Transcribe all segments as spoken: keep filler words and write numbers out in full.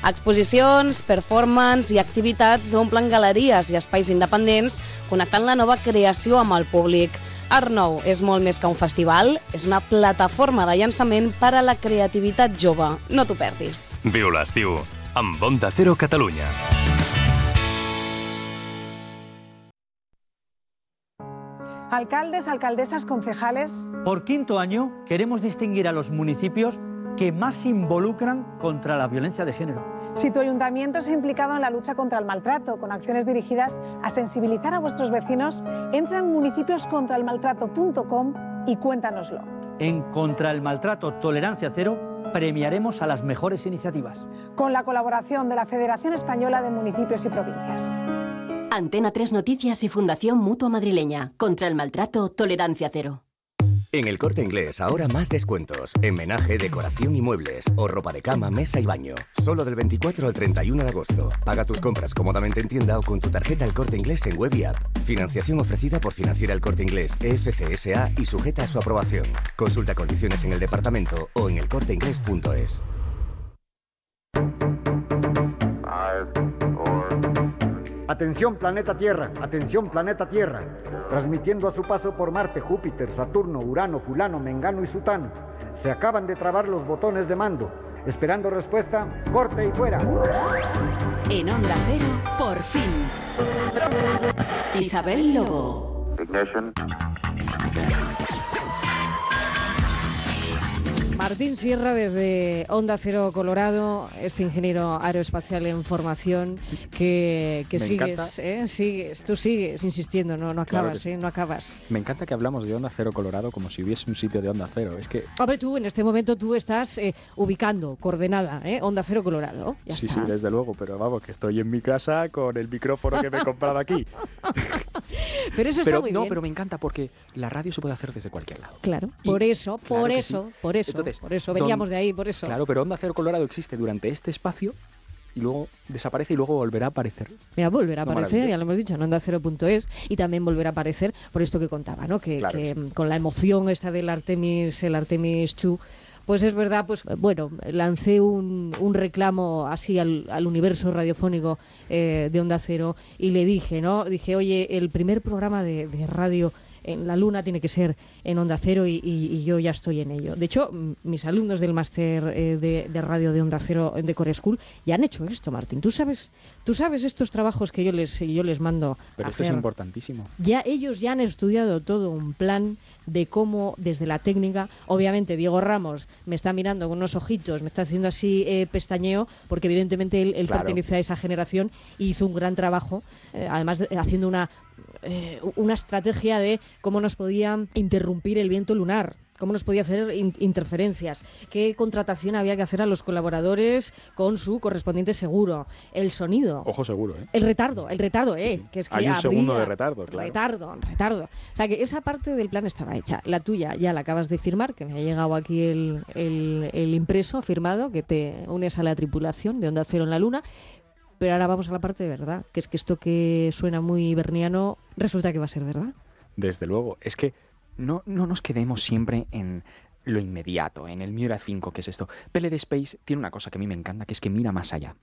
Exposicions, performance i activitats omplen galeries i espais independents, connectant la nova creació amb el públic. Art Nou és molt més que un festival, és una plataforma de llançament per a la creativitat jove. No t'ho perdis. Viu l'estiu amb Onda Cero Catalunya. Alcaldes, alcaldesas, concejales. Por quinto año queremos distinguir a los municipios que más se involucran contra la violencia de género. Si tu ayuntamiento se ha implicado en la lucha contra el maltrato, con acciones dirigidas a sensibilizar a vuestros vecinos, entra en municipios contra el maltrato punto com y cuéntanoslo. En Contra el Maltrato Tolerancia Cero premiaremos a las mejores iniciativas. Con la colaboración de la Federación Española de Municipios y Provincias. Antena tres Noticias y Fundación Mutua Madrileña. Contra el Maltrato Tolerancia Cero. En El Corte Inglés ahora más descuentos. En menaje, decoración y muebles. O ropa de cama, mesa y baño. Solo del veinticuatro al treinta y uno de agosto. Paga tus compras cómodamente en tienda o con tu tarjeta El Corte Inglés en web y app. Financiación ofrecida por Financiera El Corte Inglés E F C S A y sujeta a su aprobación. Consulta condiciones en el departamento o en el corte inglés punto es. Atención planeta Tierra, atención planeta Tierra, transmitiendo a su paso por Marte, Júpiter, Saturno, Urano, Fulano, Mengano y Sutano. Se acaban de trabar los botones de mando. Esperando respuesta, corte y fuera. En Onda Cero, por fin. Isabel Lobo. Ignition. Martín Sierra desde Onda Cero Colorado, este ingeniero aeroespacial en formación que, que sigues, ¿eh? sigues, tú sigues insistiendo, no, no acabas, claro ¿eh? no acabas. Me encanta que hablamos de Onda Cero Colorado como si hubiese un sitio de Onda Cero, es que... Hombre, tú en este momento tú estás eh, ubicando, coordenada, ¿eh? Onda Cero Colorado, ya Sí, está. sí, desde luego, pero vamos, que estoy en mi casa con el micrófono que me he comprado aquí. Pero eso está pero, muy no, bien. pero me encanta porque la radio se puede hacer desde cualquier lado. Claro, Y, por eso, por claro que eso, sí. por eso, Entonces, por eso, veníamos don- de ahí, por eso. Claro, pero Onda Cero Colorado existe durante este espacio y luego desaparece y luego volverá a aparecer. Mira, volverá a Es una aparecer, maravilla. ya lo hemos dicho, en onda cero punto es y también volverá a aparecer por esto que contaba, ¿no? Que, Claro que, que sí. con la emoción esta del Artemis, el Artemis dos, pues es verdad, pues bueno, lancé un, un reclamo así al, al universo radiofónico eh, de Onda Cero y le dije, ¿no? Dije, oye, el primer programa de, de radio en la Luna tiene que ser en Onda Cero y, y, y yo ya estoy en ello. De hecho, m- mis alumnos del máster eh, de, de radio de Onda Cero de Core School ya han hecho esto, Martín. Tú sabes, tú sabes estos trabajos que yo les, yo les mando Pero a esto es hacer. importantísimo. Ya ellos ya han estudiado todo un plan de cómo, desde la técnica, obviamente Diego Ramos me está mirando con unos ojitos, me está haciendo así eh, pestañeo, porque evidentemente él, él Claro. pertenece a esa generación y hizo un gran trabajo, eh, además de- haciendo una, eh, una estrategia de cómo nos podía interrumpir el viento lunar. Cómo nos podía hacer in- interferencias, qué contratación había que hacer a los colaboradores con su correspondiente seguro, el sonido. Ojo seguro, ¿eh? El retardo, el retardo, ¿eh? Sí, sí. Que es que Hay un habría- segundo de retardo, claro. Retardo, retardo. O sea, que esa parte del plan estaba hecha. La tuya ya la acabas de firmar, que me ha llegado aquí el, el, el impreso firmado, que te unes a la tripulación de Onda Cero en la Luna. Pero ahora vamos a la parte de verdad, que es que esto que suena muy berniano resulta que va a ser verdad. Desde luego. Es que no, no nos quedemos siempre en lo inmediato, en el Miura cinco, que es esto. P L D Space tiene una cosa que a mí me encanta, que es que mira más allá.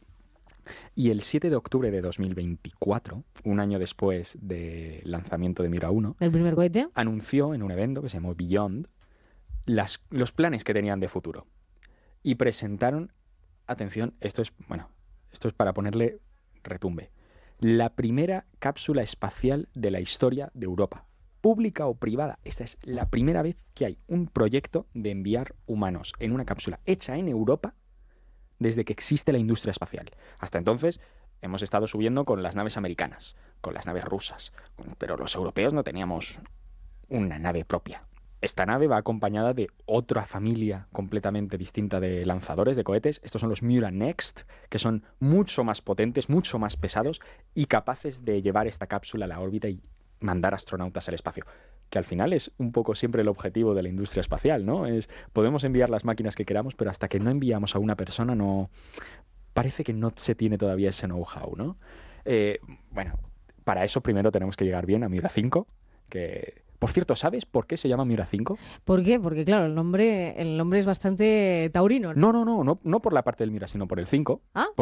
Y el siete de octubre de dos mil veinticuatro, un año después del lanzamiento de Miura uno, El primer cohete. anunció en un evento que se llamó Beyond las, los planes que tenían de futuro. Y presentaron, atención, esto es, bueno, esto es para ponerle retumbe, la primera cápsula espacial de la historia de Europa. Pública o privada. Esta es la primera vez que hay un proyecto de enviar humanos en una cápsula hecha en Europa desde que existe la industria espacial. Hasta entonces hemos estado subiendo con las naves americanas, con las naves rusas, pero los europeos no teníamos una nave propia. Esta nave va acompañada de otra familia completamente distinta de lanzadores de cohetes. Estos son los Miura Next, que son mucho más potentes, mucho más pesados y capaces de llevar esta cápsula a la órbita y mandar astronautas al espacio, que al final es un poco siempre el objetivo de la industria espacial, ¿no? Es, podemos enviar las máquinas que queramos, pero hasta que no enviamos a una persona no... Parece que no se tiene todavía ese know-how, ¿no? Eh, bueno, para eso primero tenemos que llegar bien a Miura cinco, que... Por cierto, ¿sabes por qué se llama Miura cinco? ¿Por qué? Porque claro, el nombre, el nombre es bastante taurino, ¿no? No, no, no, no, no por la parte del Miura, sino por el cinco. Ah.